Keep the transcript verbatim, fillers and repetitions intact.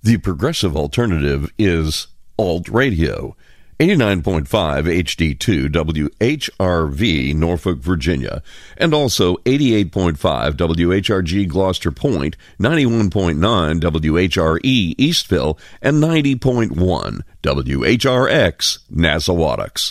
The progressive alternative is Alt Radio. eighty-nine point five H D two W H R V, Norfolk, Virginia, and also eighty-eight point five W H R G Gloucester Point, ninety-one point nine W H R E Eastville, and ninety point one W H R X Nassawadox.